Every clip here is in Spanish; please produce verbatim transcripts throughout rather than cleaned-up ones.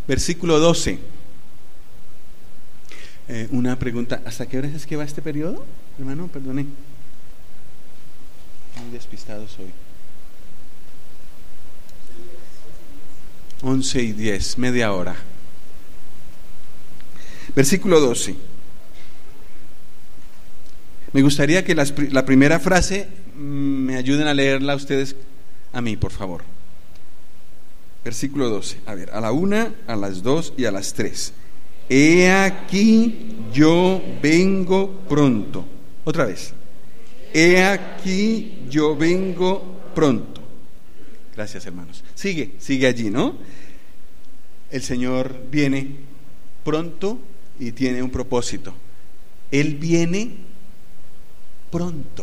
versículo doce. Eh, una pregunta, ¿hasta qué horas es que va este periodo? Hermano, perdone. Muy despistado soy. once y diez, media hora. Versículo doce. Me gustaría que las, la primera frase me ayuden a leerla ustedes a mí, por favor. Versículo doce. A ver, a la una, a las dos y a las tres. He aquí yo vengo pronto. Otra vez. He aquí yo vengo pronto. Gracias, hermanos. Sigue, sigue allí, ¿no? El Señor viene pronto y tiene un propósito. Él viene pronto.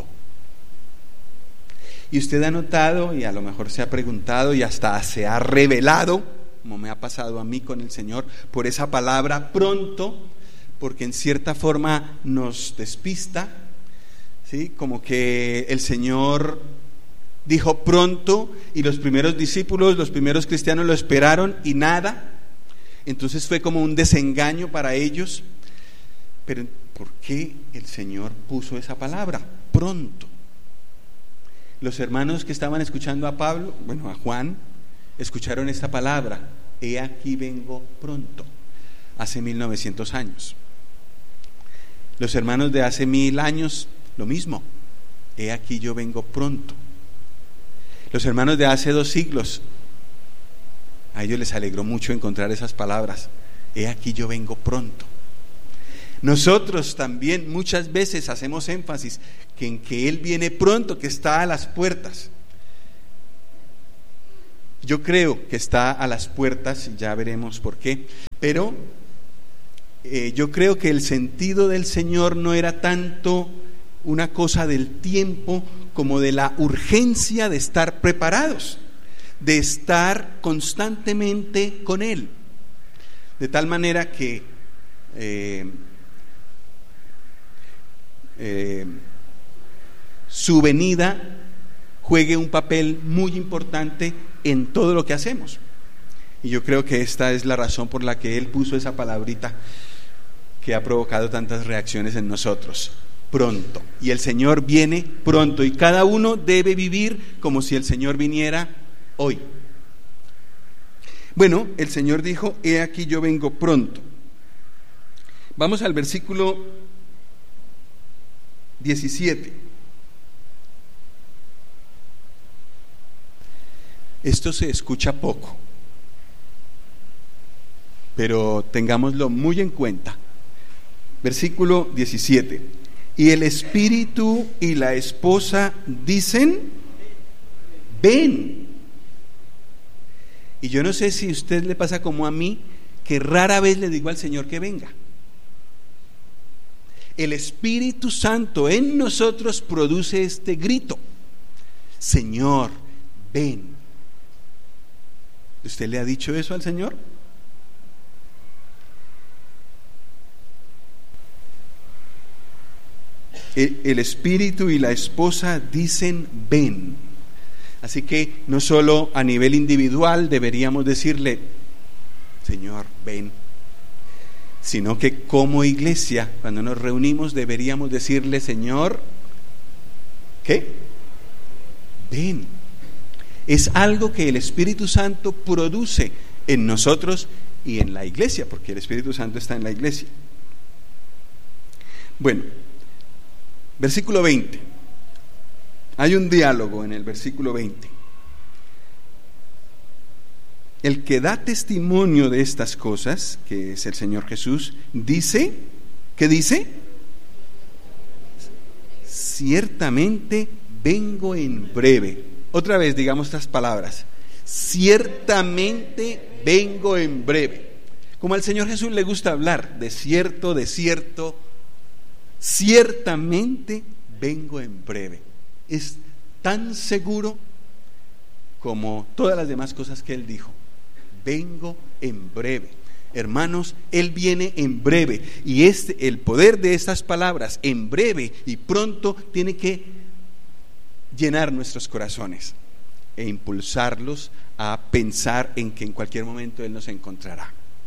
Y usted ha notado, y a lo mejor se ha preguntado, y hasta se ha revelado, como me ha pasado a mí con el Señor, por esa palabra pronto, porque en cierta forma nos despista, ¿sí? Como que el Señor dijo pronto, y los primeros discípulos, los primeros cristianos lo esperaron y nada. Entonces fue como un desengaño para ellos. Pero ¿por qué el Señor puso esa palabra? Pronto. Los hermanos que estaban escuchando a Pablo, bueno, a Juan, escucharon esta palabra: he aquí vengo pronto, hace mil novecientos años. Los hermanos de hace mil años, lo mismo: he aquí yo vengo pronto. Los hermanos de hace dos siglos, a ellos les alegró mucho encontrar esas palabras: he aquí yo vengo pronto. Nosotros también muchas veces hacemos énfasis que en que Él viene pronto, que está a las puertas. Yo creo que está a las puertas, ya veremos por qué, pero eh, yo creo que el sentido del Señor no era tanto una cosa del tiempo como de la urgencia de estar preparados, de estar constantemente con Él, de tal manera que eh, eh, su venida juegue un papel muy importante en todo lo que hacemos. Y yo creo que esta es la razón por la que Él puso esa palabrita que ha provocado tantas reacciones en nosotros: pronto. Y el Señor viene pronto, y cada uno debe vivir como si el Señor viniera hoy. Bueno, el Señor dijo: he aquí yo vengo pronto. Vamos al versículo diecisiete. Esto se escucha poco, pero tengámoslo muy en cuenta. Versículo diecisiete. Y el espíritu y la esposa dicen: ven. Y yo no sé si a usted le pasa como a mí, que rara vez le digo al Señor que venga. El Espíritu Santo en nosotros produce este grito: Señor, ven. ¿Usted le ha dicho eso al Señor? El, el Espíritu y la esposa dicen: ven. Así que no solo a nivel individual deberíamos decirle: Señor, ven, sino que como iglesia, cuando nos reunimos, deberíamos decirle: Señor, ¿qué? Ven. Es algo que el Espíritu Santo produce en nosotros y en la iglesia, porque el Espíritu Santo está en la iglesia. Bueno, versículo veinte. Hay un diálogo en el versículo veinte. El que da testimonio de estas cosas, que es el Señor Jesús, dice, ¿qué dice? Ciertamente vengo en breve. Otra vez digamos estas palabras: ciertamente vengo en breve. Como al Señor Jesús le gusta hablar de cierto, de cierto, ciertamente vengo en breve. Es tan seguro como todas las demás cosas que Él dijo: vengo en breve. Hermanos, Él viene en breve, y este, el poder de estas palabras, en breve y pronto, tiene que llenar nuestros corazones e impulsarlos a pensar en que en cualquier momento Él nos encontrará.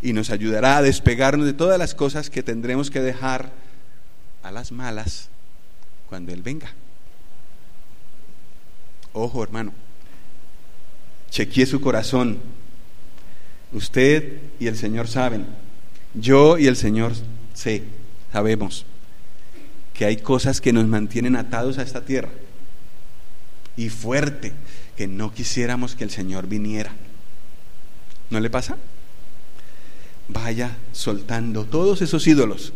y nos ayudará a despegarnos de todas las cosas que tendremos que dejar a las malas cuando Él venga. Ojo, hermano, chequee su corazón. Usted y el Señor saben, yo y el Señor sé, sabemos que hay cosas que nos mantienen atados a esta tierra y fuerte, que no quisiéramos que el Señor viniera. ¿No le pasa? Vaya soltando todos esos ídolos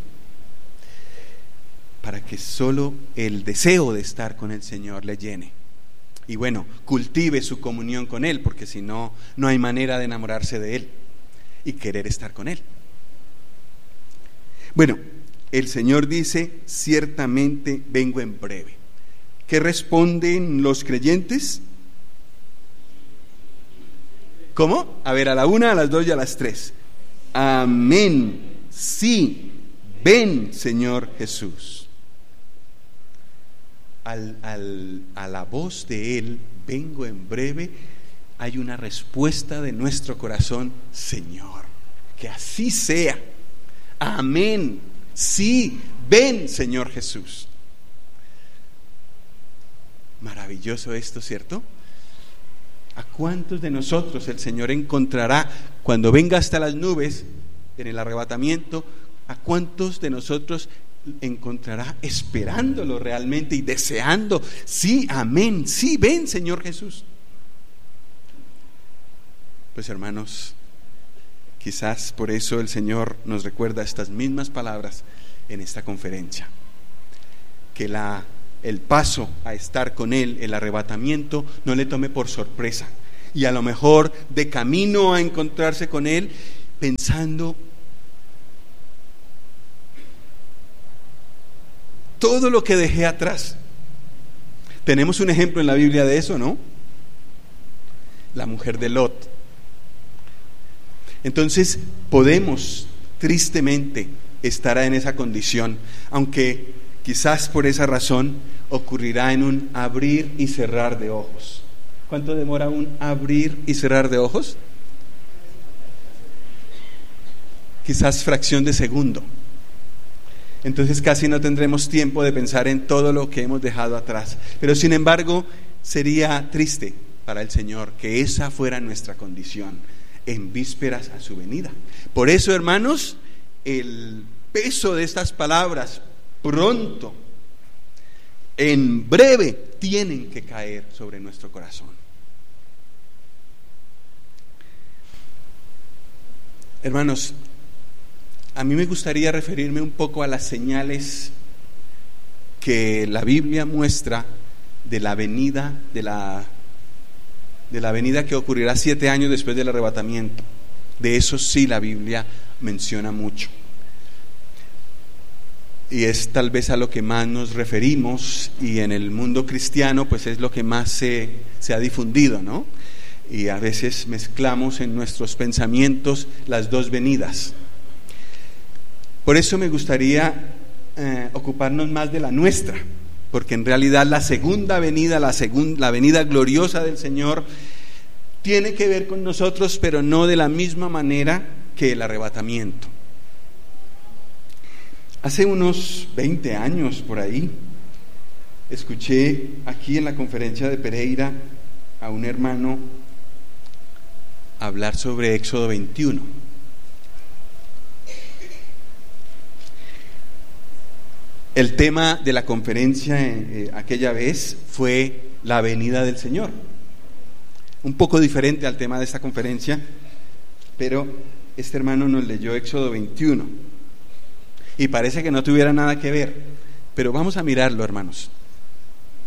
para que solo el deseo de estar con el Señor le llene. Y bueno, cultive su comunión con Él, porque si no, no hay manera de enamorarse de Él y querer estar con Él. Bueno, el Señor dice, ciertamente vengo en breve. ¿Qué responden los creyentes? ¿Cómo? A ver, a la una, a las dos y a las tres. Amén. Sí, ven, Señor Jesús. Al, al, a la voz de Él, vengo en breve, hay una respuesta de nuestro corazón: Señor, que así sea. Amén. Sí, ven, Señor Jesús. Maravilloso esto, ¿cierto? ¿A cuántos de nosotros el Señor encontrará cuando venga hasta las nubes en el arrebatamiento? ¿A cuántos de nosotros encontrará esperándolo realmente y deseando? Sí, amén, sí, ven, Señor Jesús. Pues hermanos, quizás por eso el Señor nos recuerda estas mismas palabras en esta conferencia, que la, el paso a estar con Él, el arrebatamiento, no le tome por sorpresa, y a lo mejor de camino a encontrarse con Él, pensando todo lo que dejé atrás. Tenemos un ejemplo en la Biblia de eso, ¿no? La mujer de Lot. Entonces podemos tristemente estar en esa condición, aunque quizás por esa razón ocurrirá en un abrir y cerrar de ojos. ¿Cuánto demora un abrir y cerrar de ojos? Quizás fracción de segundo. Entonces casi no tendremos tiempo de pensar en todo lo que hemos dejado atrás. Pero sin embargo, sería triste para el Señor que esa fuera nuestra condición en vísperas a su venida. Por eso, hermanos, el peso de estas palabras, pronto, en breve, tienen que caer sobre nuestro corazón. Hermanos, a mí me gustaría referirme un poco a las señales que la Biblia muestra de la venida de la, de la venida que ocurrirá siete años después del arrebatamiento. De eso sí la Biblia menciona mucho. Y es tal vez a lo que más nos referimos, y en el mundo cristiano pues es lo que más se, se ha difundido, ¿no? Y a veces mezclamos en nuestros pensamientos las dos venidas. Por eso me gustaría eh, ocuparnos más de la nuestra, porque en realidad la segunda venida, la, segun, la venida gloriosa del Señor, tiene que ver con nosotros, pero no de la misma manera que el arrebatamiento. Hace unos veinte años por ahí, escuché aquí en la conferencia de Pereira a un hermano hablar sobre Éxodo veintiuno. El tema de la conferencia eh, aquella vez fue la venida del Señor. Un poco diferente al tema de esta conferencia, pero este hermano nos leyó Éxodo veintiuno y parece que no tuviera nada que ver, pero vamos a mirarlo, hermanos.